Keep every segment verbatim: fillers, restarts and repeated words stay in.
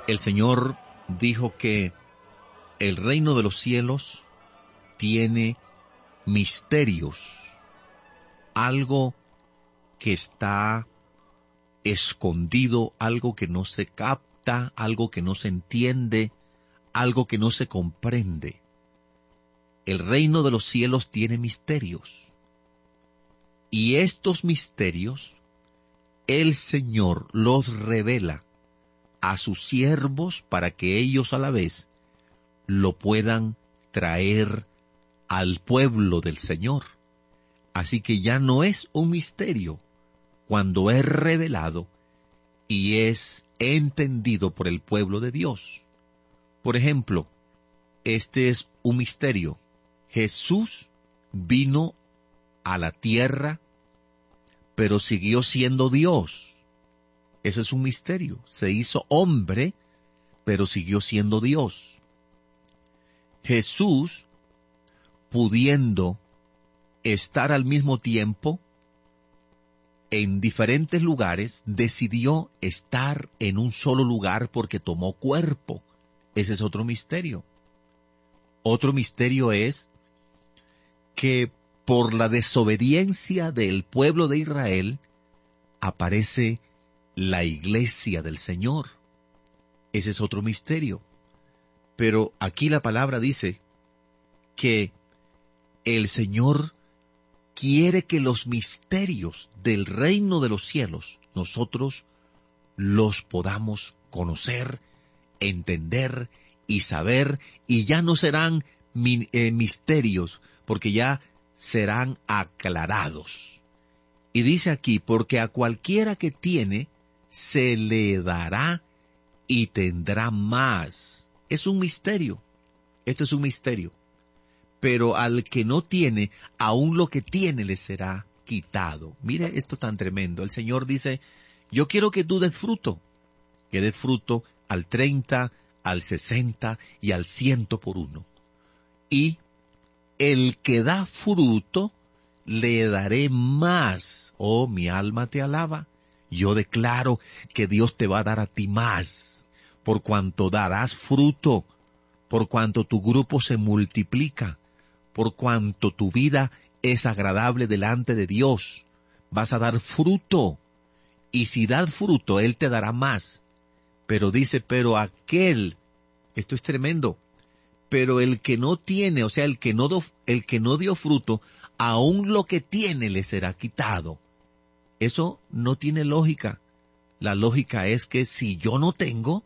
El Señor dijo que el reino de los cielos tiene misterios, algo que está escondido, algo que no se capta, algo que no se entiende, algo que no se comprende. El reino de los cielos tiene misterios. Y estos misterios, el Señor los revela a sus siervos para que ellos a la vez lo puedan traer al pueblo del Señor. Así que ya no es un misterio cuando es revelado y es entendido por el pueblo de Dios. Por ejemplo, este es un misterio. Jesús vino a la tierra, pero siguió siendo Dios. Ese es un misterio. Se hizo hombre, pero siguió siendo Dios. Jesús, pudiendo estar al mismo tiempo en diferentes lugares, decidió estar en un solo lugar porque tomó cuerpo. Ese es otro misterio. Otro misterio es que por la desobediencia del pueblo de Israel aparece la iglesia del Señor. Ese es otro misterio. Pero aquí la palabra dice que el Señor quiere que los misterios del reino de los cielos nosotros los podamos conocer, entender y saber, y ya no serán mi, eh, misterios, porque ya serán aclarados. Y dice aquí, porque a cualquiera que tiene, se le dará y tendrá más. Es un misterio. Esto es un misterio. Pero al que no tiene, aún lo que tiene le será quitado. Mire esto tan tremendo. El Señor dice, yo quiero que tú des fruto. Que des fruto al treinta, al sesenta y al ciento por uno. Y el que da fruto, le daré más. Oh, mi alma te alaba. Yo declaro que Dios te va a dar a ti más, por cuanto darás fruto, por cuanto tu grupo se multiplica, por cuanto tu vida es agradable delante de Dios. Vas a dar fruto, y si das fruto, Él te dará más. Pero dice, pero aquel, esto es tremendo, pero el que no tiene, o sea, el que no, do, el que no dio fruto, aún lo que tiene le será quitado. Eso no tiene lógica. La lógica es que si yo no tengo,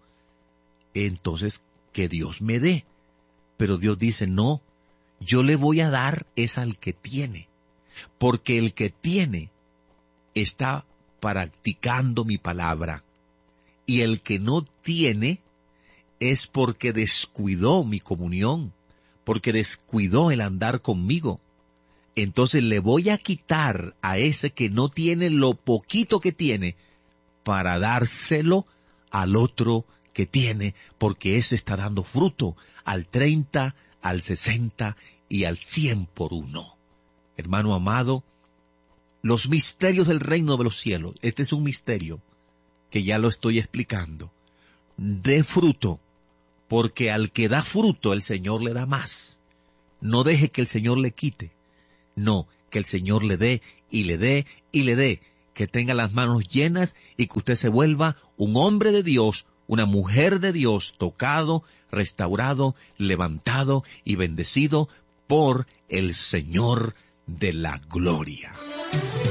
entonces que Dios me dé. Pero Dios dice, no, yo le voy a dar es al que tiene. Porque el que tiene está practicando mi palabra. Y el que no tiene es porque descuidó mi comunión, porque descuidó el andar conmigo. Entonces le voy a quitar a ese que no tiene lo poquito que tiene para dárselo al otro que tiene, porque ese está dando fruto al treinta, al sesenta y al cien por uno. Hermano amado, los misterios del reino de los cielos, este es un misterio que ya lo estoy explicando. Dé fruto, porque al que da fruto el Señor le da más. No deje que el Señor le quite. No, que el Señor le dé y le dé y le dé, que tenga las manos llenas y que usted se vuelva un hombre de Dios, una mujer de Dios, tocado, restaurado, levantado y bendecido por el Señor de la gloria.